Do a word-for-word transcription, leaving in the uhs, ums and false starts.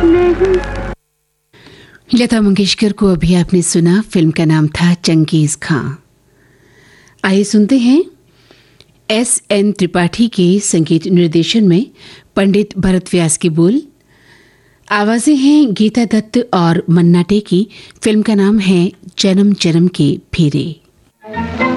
नहीं। लता मंगेशकर को अभी आपने सुना, फिल्म का नाम था चंगेज खां। आइए सुनते हैं एस एन त्रिपाठी के संगीत निर्देशन में पंडित भरत व्यास के बोल। आवाजें हैं गीता दत्त और मन्ना डे की। फिल्म का नाम है जन्म जन्म के फेरे।